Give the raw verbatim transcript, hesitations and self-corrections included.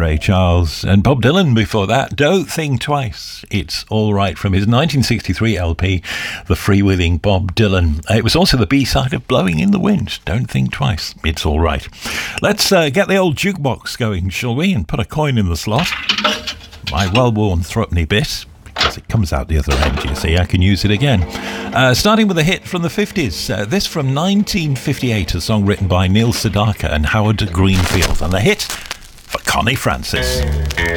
Ray Charles. And Bob Dylan before that. Don't Think Twice, It's All Right, from his nineteen sixty-three L P, The Freewheeling Bob Dylan. It was also the B-side of Blowing in the Wind. Don't Think Twice, It's All Right. Let's uh, get the old jukebox going, shall we? And put a coin in the slot. My well-worn threepenny bit. Because it comes out the other end, you see, I can use it again. Uh, starting with a hit from the fifties. Uh, this from nineteen fifty-eight, a song written by Neil Sedaka and Howard Greenfield. And the hit for Connie Francis.